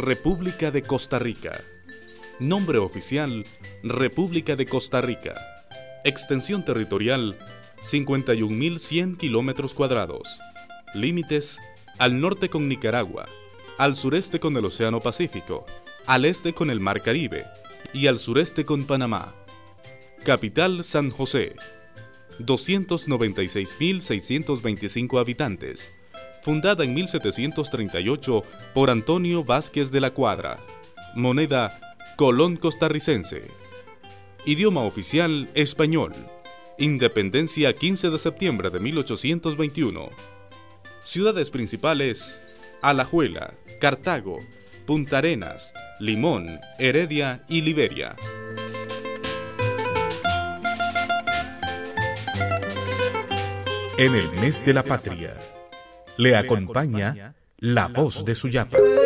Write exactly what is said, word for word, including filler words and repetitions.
República de Costa Rica. Nombre oficial: República de Costa Rica. Extensión territorial: cincuenta y un mil cien kilómetros cuadrados. Límites: al norte con Nicaragua, al sureste con el Océano Pacífico, al este con el Mar Caribe y al sureste con Panamá. Capital: San José. doscientos noventa y seis mil seiscientos veinticinco habitantes. Fundada en mil setecientos treinta y ocho por Antonio Vázquez de la Cuadra. Moneda: colón costarricense. Idioma oficial: español. Independencia: quince de septiembre de mil ochocientos veintiuno. Ciudades principales: Alajuela, Cartago, Punta Arenas, Limón, Heredia y Liberia. En el mes de la patria, le acompaña La Voz de Suyapa.